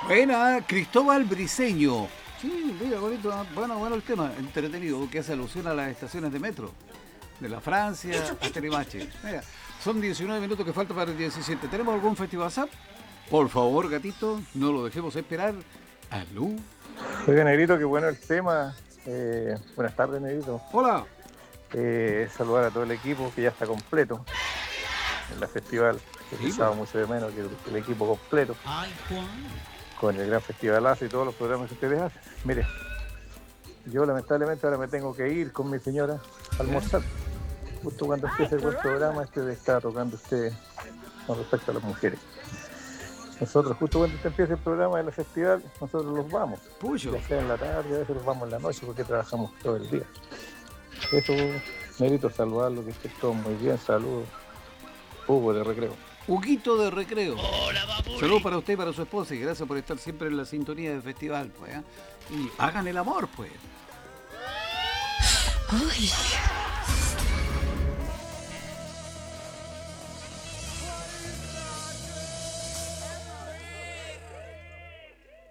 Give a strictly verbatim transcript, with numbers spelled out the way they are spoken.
Buena, Cristóbal Briseño. Sí, mira, bonito, bueno, bueno el tema, entretenido, que hace alusión a las estaciones de metro, de la Francia hasta Limache. Mira, son diecinueve minutos que falta para el diecisiete. ¿Tenemos algún festival S A P? Por favor, gatito, no lo dejemos esperar. Alú. Oiga, Negrito, qué bueno el tema. Eh, buenas tardes, Negrito. Hola. Eh, saludar a todo el equipo que ya está completo en la festival. He echado mucho de menos que el, el equipo completo. Ay, Juan. Con el gran festivalazo y todos los programas que ustedes hacen. Mire, yo lamentablemente ahora me tengo que ir con mi señora a almorzar. Justo cuando empiece el buen programa, este de está tocando usted con respecto a las mujeres. Nosotros, justo cuando usted empiece el programa de la festival, nosotros los vamos. Puyo. Ya sea en la tarde, a veces los vamos en la noche porque trabajamos todo el día. Eso, Negrito, saludarlo, que esté todo muy bien. Saludos. Hugo de Recreo. Huguito de Recreo. Hola, papu. Saludos para usted y para su esposa y gracias por estar siempre en la sintonía del festival, pues. ¿eh? Y hagan el amor, pues. Uy.